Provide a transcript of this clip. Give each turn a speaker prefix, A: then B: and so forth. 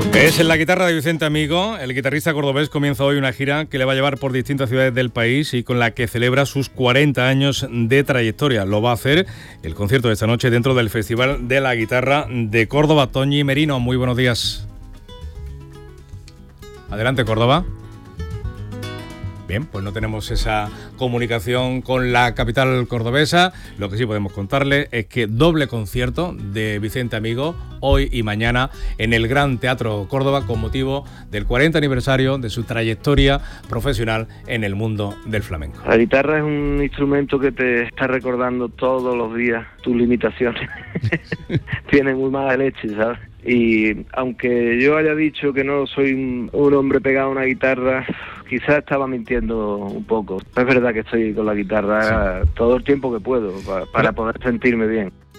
A: Es en la guitarra de Vicente Amigo. El guitarrista cordobés comienza hoy una gira que le va a llevar por distintas ciudades del país y con la que celebra sus 40 años de trayectoria. Lo va a hacer el concierto de esta noche dentro del Festival de la Guitarra de Córdoba. Toñi Merino, muy buenos días. Adelante, Córdoba. Bien, pues no tenemos esa comunicación con la capital cordobesa. Lo que sí podemos contarle es que doble concierto de Vicente Amigo hoy y mañana en el Gran Teatro Córdoba con motivo del 40 aniversario de su trayectoria profesional en el mundo del flamenco.
B: La guitarra es un instrumento que te está recordando todos los días tus limitaciones. Tiene muy mala leche, ¿sabes? Y aunque yo haya dicho que no soy un hombre pegado a una guitarra, quizás estaba mintiendo un poco. Es verdad que estoy con la guitarra todo el tiempo que puedo para poder sentirme bien.